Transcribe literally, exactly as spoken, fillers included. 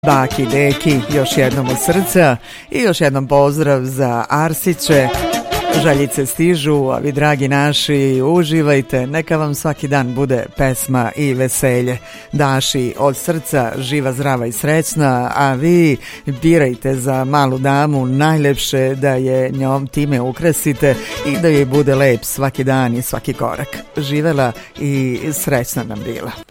Baki, deki, još jednom od srca i još jednom pozdrav za Arsiće. Željice stižu, a vi dragi naši uživajte, neka vam svaki dan bude pesma i veselje. Daši od srca, živa, zdrava i srećna, a vi birajte za malu damu najlepše da je njom time ukresite i da joj bude lep svaki dan i svaki korak. Živela i srećna nam bila.